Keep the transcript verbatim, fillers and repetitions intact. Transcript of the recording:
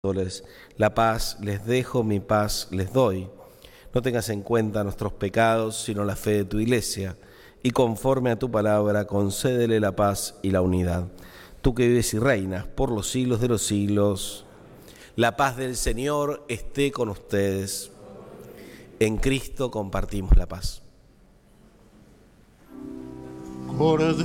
La paz les dejo, mi paz les doy. No tengas en cuenta nuestros pecados, sino la fe de tu Iglesia, y conforme a tu palabra, concédele la paz y la unidad. Tú que vives y reinas por los siglos de los siglos, la paz del Señor esté con ustedes. En Cristo compartimos la paz.